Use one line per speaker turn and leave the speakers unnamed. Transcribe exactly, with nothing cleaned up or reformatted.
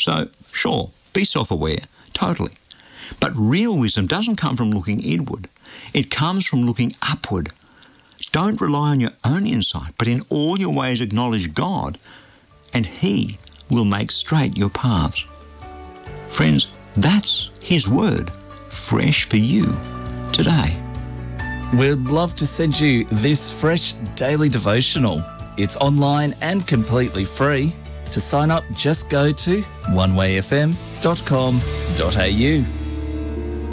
So, sure, be self-aware, totally. But real wisdom doesn't come from looking inward. It comes from looking upward. Don't rely on your own insight, but in all your ways acknowledge God, and He will make straight your paths. Friends, that's His word, fresh for you today.
We'd love to send you this fresh daily devotional. It's online and completely free. To sign up, just go to one way f m dot com dot a u.